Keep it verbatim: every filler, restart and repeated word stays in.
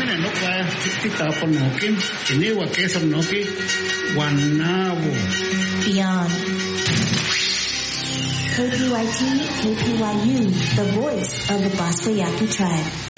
ne no kwa titaponoki ni wa keso noki wanavo beyond. K P Y T, K P Y U, the voice of the Basquiat tribe.